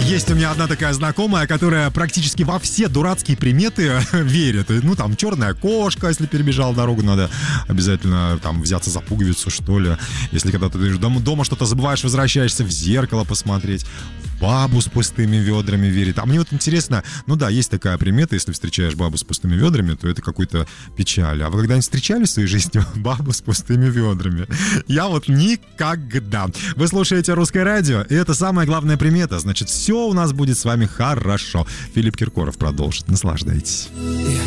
Есть у меня одна такая знакомая, которая практически во все дурацкие приметы верит. Ну, там, черная кошка, если перебежал дорогу, надо обязательно там взяться за пуговицу, что ли. Если когда ты дома что-то забываешь, возвращаешься, в зеркало посмотреть. Бабу с пустыми ведрами верит. А мне вот интересно, ну да, есть такая примета, если встречаешь бабу с пустыми ведрами, то это какой-то печаль. А вы когда-нибудь встречали в своей жизни бабу с пустыми ведрами? Я вот никогда. Вы слушаете «Русское радио», и это самая главная примета. Значит, все у нас будет с вами хорошо. Филипп Киркоров продолжит. Наслаждайтесь.